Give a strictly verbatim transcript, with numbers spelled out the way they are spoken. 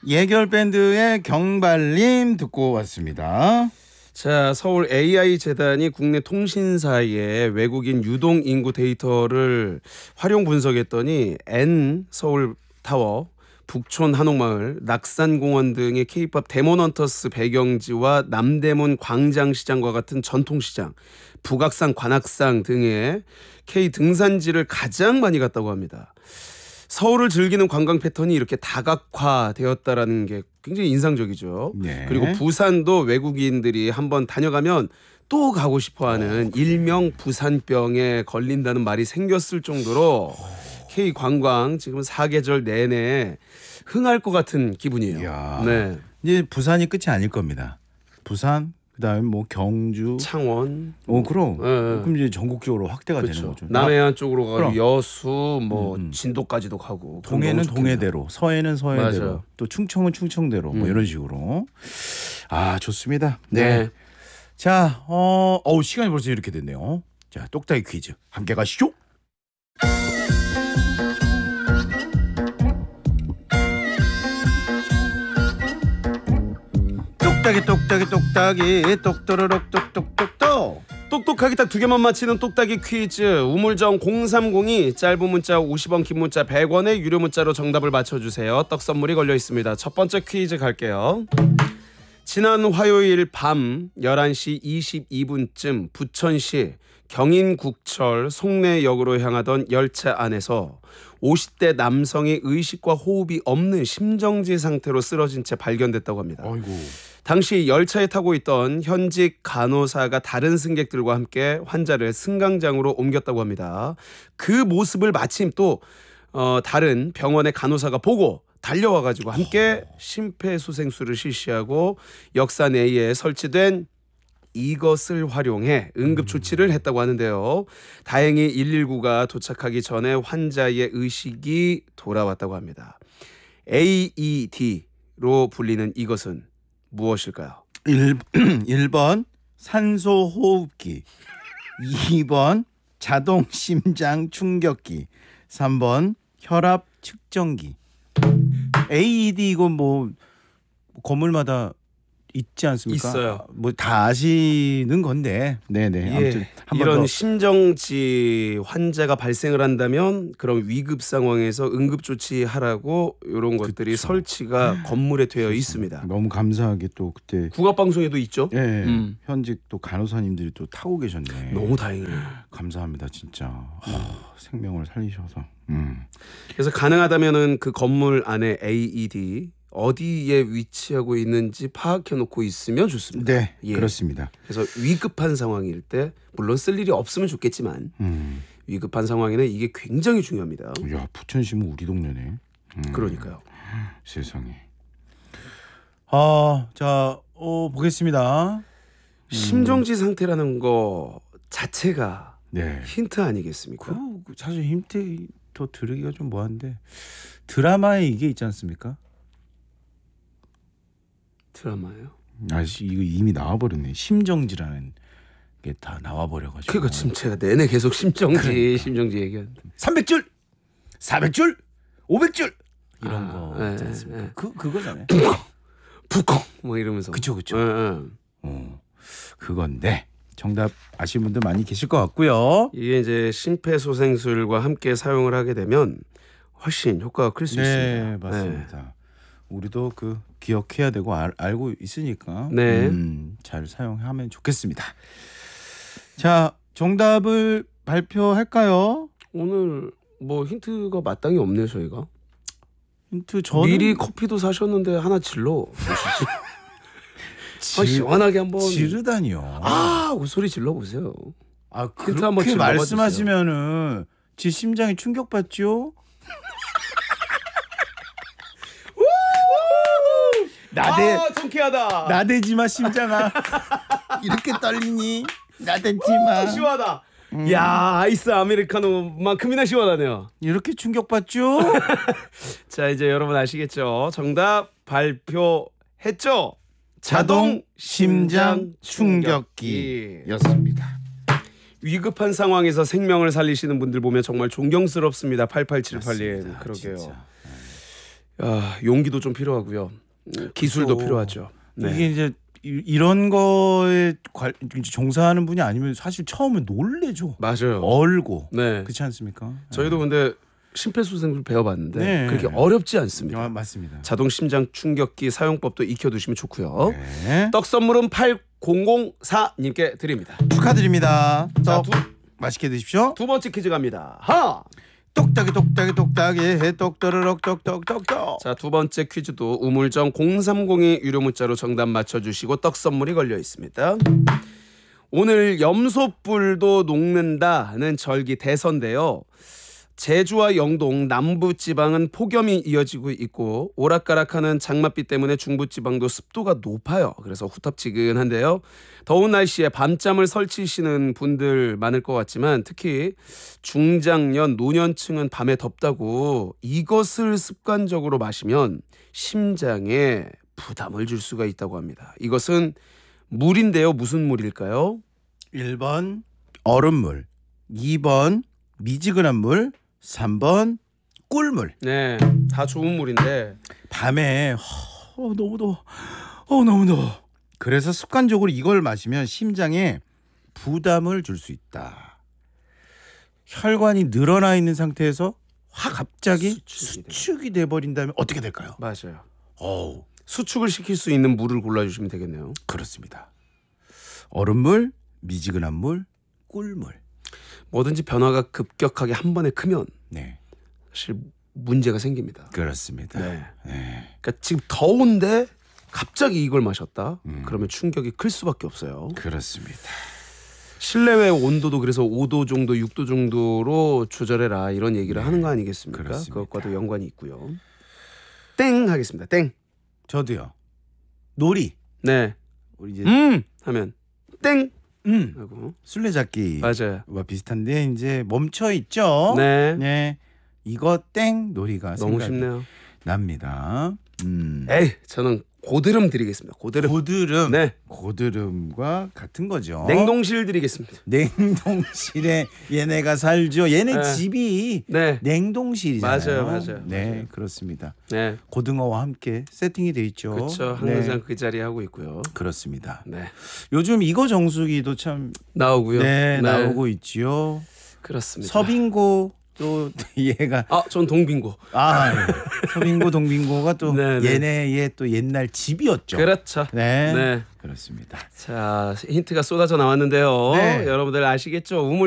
예결 밴드의 경발님 듣고 왔습니다. 자, 서울 에이아이 재단이 국내 통신사의 외국인 유동 인구 데이터를 활용 분석했더니 N 서울 타워, 북촌 한옥마을, 낙산공원 등의 K-팝 데몬헌터스 배경지와 남대문 광장시장과 같은 전통시장, 북악산 관악산 등의 K 등산지를 가장 많이 갔다고 합니다. 서울을 즐기는 관광 패턴이 이렇게 다각화되었다라는 게 굉장히 인상적이죠. 네. 그리고 부산도 외국인들이 한번 다녀가면 또 가고 싶어하는 일명 부산병에 걸린다는 말이 생겼을 정도로 K 관광 지금 사계절 내내 흥할 것 같은 기분이에요. 이야. 네. 이제 부산이 끝이 아닐 겁니다. 부산, 그다음에 뭐 경주, 창원. 어 그럼 네, 네. 그럼 이제 전국적으로 확대가 그렇죠. 되는 거죠. 남해안 쪽으로 가고 그럼. 여수, 뭐 음, 음. 진도까지도 가고. 동해는 동해대로, 서해는 서해대로, 맞아요. 또 충청은 충청대로, 뭐 음. 이런 식으로. 아 좋습니다. 네. 네. 자, 어, 어우 시간이 벌써 이렇게 됐네요. 자, 똑딱이 퀴즈 함께 가시죠. 똑딱이 똑딱이 똑딱이 똑또르륵 똑똑똑똑. 똑똑하게 딱 두 개만 맞히는 똑딱이 퀴즈. 우물정 공삼공이 짧은 문자 오십 원, 긴 문자 백 원의 유료 문자로 정답을 맞춰주세요. 떡 선물이 걸려 있습니다. 첫 번째 퀴즈 갈게요. 지난 화요일 밤 열한 시 이십이 분쯤 부천시 경인국철 송내역으로 향하던 열차 안에서 오십 대 남성이 의식과 호흡이 없는 심정지 상태로 쓰러진 채 발견됐다고 합니다. 아이고. 당시 열차에 타고 있던 현직 간호사가 다른 승객들과 함께 환자를 승강장으로 옮겼다고 합니다. 그 모습을 마침 또 어, 다른 병원의 간호사가 보고 달려와가지고 함께 심폐소생술을 실시하고 역사 내에 설치된 이것을 활용해 응급조치를 했다고 하는데요. 다행히 일일구가 도착하기 전에 환자의 의식이 돌아왔다고 합니다. 에이이디로 불리는 이것은 무엇일까요? 일 번 산소호흡기, 이 번 자동 심장 충격기, 삼 번 혈압 측정기. 에이이디 이건 뭐 건물마다 있지 않습니까? 있어요. 뭐 다 아시는 건데, 네네. 아무튼 예, 한 번 이런 더. 심정지 환자가 발생을 한다면 그런 위급 상황에서 응급 조치하라고 이런 것들이 그쵸. 설치가 건물에 되어 있습니다. 너무 감사하게 또 그때 국악 방송에도 있죠. 예, 음. 현직 또 간호사님들이 또 타고 계셨네. 너무 다행이에요. 감사합니다 진짜. 하, 생명을 살리셔서. 음. 그래서 가능하다면은 그 건물 안에 에이이디 어디에 위치하고 있는지 파악해 놓고 있으면 좋습니다. 네, 예. 그렇습니다. 그래서 위급한 상황일 때 물론 쓸 일이 없으면 좋겠지만 음. 위급한 상황에는 이게 굉장히 중요합니다. 야, 부천시면 우리 동네네. 음. 그러니까요. 세상에. 아, 자, 어, 보겠습니다. 심정지 상태라는 거 자체가 네. 힌트 아니겠습니까? 그 사실 힌트 더 들으기가 좀 뭐한데 드라마에 이게 있지 않습니까? 드라마예요. 아, 이거 이미 나와버렸네. 심정지라는 게 다 나와버려가지고. 그러니까 지금 제가 내내 계속 심정지 그러니까. 심정지 얘기하는데 삼백 줄, 사백 줄, 오백 줄 이런 아, 거 예, 있지 않습니까? 예. 그 그거잖아요. 푹쿵 뭐 이러면서 그쵸, 그쵸. 예, 예. 어, 그건데 정답 아시는 분들 많이 계실 것 같고요. 이게 이제 심폐소생술과 함께 사용을 하게 되면 훨씬 효과가 클 수 네, 있습니다. 맞습니다. 우리도 그 기억해야 되고 알, 알고 있으니까 네. 음, 잘 사용하면 좋겠습니다. 자, 정답을 발표할까요? 오늘 뭐 힌트가 마땅히 없네요 저희가. 힌트 저는 미리 커피도 사셨는데 하나 질러 보시죠. 지, 아, 시원하게 한번 지르다니요. 아, 그 소리 질러 보세요. 아, 힌트 한번 그렇게 질러봐 말씀하시면은 제 심장이 충격받죠? 나대 아, 통쾌하다. 나대지 마 심장아. 이렇게 떨리니? 나대지 마. 시원하다. 야, 아이스 아메리카노만큼이나 시원하네요. 이렇게 충격받죠? 자, 이제 여러분 아시겠죠? 정답 발표했죠? 자동 심장 충격기였습니다. 위급한 상황에서 생명을 살리시는 분들 보면 정말 존경스럽습니다. 팔팔칠팔 님. 맞습니다, 그러게요. 진짜. 야, 용기도 좀 필요하고요. 음, 기술도 그렇죠. 필요하죠. 네. 이게 이제 이- 이런 거에 관, 이제 종사하는 분이 아니면 사실 처음에 놀래죠. 맞아요. 얼고 네. 그렇지 않습니까? 저희도 근데 심폐소생술 배워봤는데 네. 그렇게 어렵지 않습니다. 아, 맞습니다. 자동 심장 충격기 사용법도 익혀두시면 좋고요. 네. 떡 선물은 팔공공사님께 드립니다. 축하드립니다. 자, 떡 두, 맛있게 드십시오. 두 번째 퀴즈 갑니다. 하! 똑딱이 똑딱이 똑딱이 해 똑떠르륵 똑똑똑똑. 자, 두 번째 퀴즈도 우물정 공삼공이 유료 문자로 정답 맞춰주시고 떡 선물이 걸려 있습니다. 오늘 염소뿔도 녹는다는 절기 대선인데요. 제주와 영동 남부지방은 폭염이 이어지고 있고 오락가락하는 장맛비 때문에 중부지방도 습도가 높아요. 그래서 후텁지근한데요. 더운 날씨에 밤잠을 설치시는 분들 많을 것 같지만 특히 중장년, 노년층은 밤에 덥다고 이것을 습관적으로 마시면 심장에 부담을 줄 수가 있다고 합니다. 이것은 물인데요. 무슨 물일까요? 일 번 얼음물, 이 번 미지근한 물, 삼 번 꿀물. 네, 다 좋은 물인데 밤에 어, 너무 더워. 어, 너무 더워. 그래서 습관적으로 이걸 마시면 심장에 부담을 줄 수 있다. 혈관이 늘어나 있는 상태에서 확 갑자기 수축이 돼요. 수축이 돼 버린다면 어떻게 될까요? 맞아요. 어우, 수축을 시킬 수 있는 물을 골라주시면 되겠네요. 그렇습니다. 얼음물, 미지근한 물, 꿀물. 뭐든지 변화가 급격하게 한 번에 크면 네, 사실 문제가 생깁니다. 그렇습니다. 네. 네. 그러니까 지금 더운데 갑자기 이걸 마셨다. 음. 그러면 충격이 클 수밖에 없어요. 그렇습니다. 실내외 온도도 그래서 오 도 정도, 육 도 정도로 조절해라 이런 얘기를 네. 하는 거 아니겠습니까? 그렇습니다. 그것과도 연관이 있고요. 땡 하겠습니다. 땡. 저도요. 놀이. 네. 우리 이제 음 하면 땡 음. 하고 술래잡기. 맞아요. 와 비슷한데 이제 멈춰 있죠. 네. 네. 이거 땡 놀이가 너무 생각이 쉽네요. 납니다. 음. 에이, 저는 고드름 드리겠습니다. 고드름. 고드름. 네. 고드름과 같은 거죠. 냉동실 드리겠습니다. 냉동실에 얘네가 살죠. 얘네 네. 집이 네. 냉동실이잖아요. 맞아요, 맞아요, 네, 맞아요. 그렇습니다. 네. 고등어와 함께 세팅이 돼 있죠. 그렇죠. 네. 항상 그 자리에 하고 있고요. 그렇습니다. 네. 요즘 이거 정수기도 참 나오고요. 네, 나오고 있지요. 그렇습니다. 서빙고 또 얘가 아, 전 동빙고. 아 예. 서빙고 동빙고가 또 네, 네. 얘네의 또 옛날 집이었죠. 그렇죠. 네, 네. 그렇습니다. 자, 힌트가 쏟아져 나왔는데요. 네. 여러분들 아시겠죠? 우물